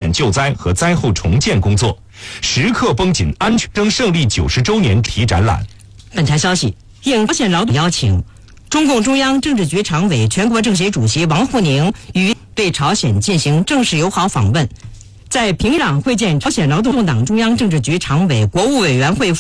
鲜救灾和灾后重建工作，时刻绷紧安全。争胜利90周年题展览。 本台消息，应朝鲜劳动邀请，中共中央政治局常委、全国政协主席王沪宁于对朝鲜进行正式友好访问，在平壤会见朝鲜劳动党中央政治局常委、国务委员会